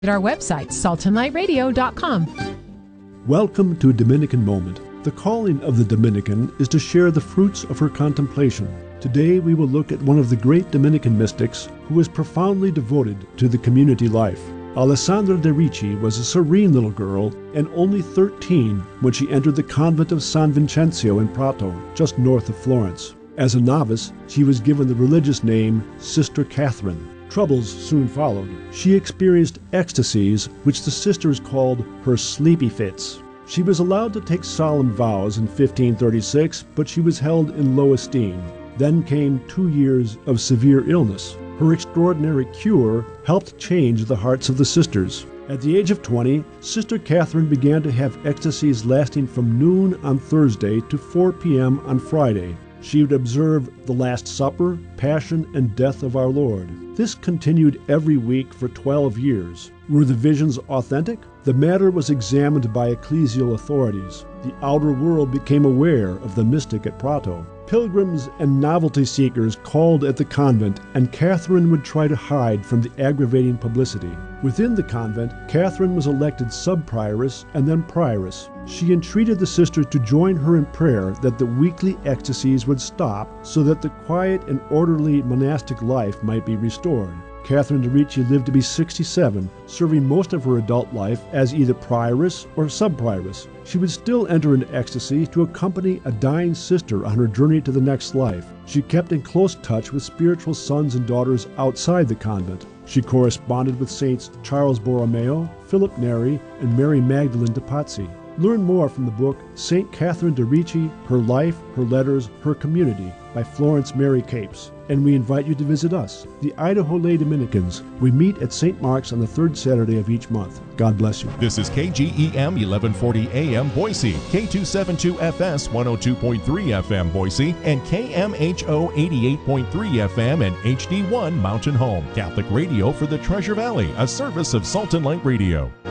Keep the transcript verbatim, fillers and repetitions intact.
At our website, salt and light radio dot com. Welcome to a Dominican Moment. The calling of the Dominican is to share the fruits of her contemplation. Today we will look at one of the great Dominican mystics who is profoundly devoted to the community life. Alessandra de Ricci was a serene little girl and only thirteen when she entered the convent of San Vincenzo in Prato, just north of Florence. As a novice, she was given the religious name Sister Catherine. Troubles soon followed. She experienced ecstasies, which the sisters called her sleepy fits. She was allowed to take solemn vows in fifteen thirty-six, but she was held in low esteem. Then came two years of severe illness. Her extraordinary cure helped change the hearts of the sisters. At the age of twenty, Sister Catherine began to have ecstasies lasting from noon on Thursday to four p.m. on Friday. She would observe the Last Supper, Passion, and Death of our Lord. This continued every week for twelve years. Were the visions authentic? The matter was examined by ecclesial authorities. The outer world became aware of the mystic at Prato. Pilgrims and novelty seekers called at the convent, and Catherine would try to hide from the aggravating publicity. Within the convent, Catherine was elected sub-prioress and then prioress. She entreated the sisters to join her in prayer that the weekly ecstasies would stop so that the quiet and orderly monastic life might be restored. Catherine de Ricci lived to be sixty-seven, serving most of her adult life as either prioress or sub-prioress. She would still enter into ecstasy to accompany a dying sister on her journey to the next life. She kept in close touch with spiritual sons and daughters outside the convent. She corresponded with Saints Charles Borromeo, Philip Neri, and Mary Magdalene de Pazzi. Learn more from the book Saint Catherine de Ricci, Her Life, Her Letters, Her Community by Florence Mary Capes. And we invite you to visit us, the Idaho Lay Dominicans. We meet at Saint Mark's on the third Saturday of each month. God bless you. This is K G E M eleven forty A M Boise, K two seventy-two F S one oh two point three F M Boise, and K M H O eighty-eight point three F M and H D one Mountain Home. Catholic radio for the Treasure Valley, a service of Salt and Light Radio.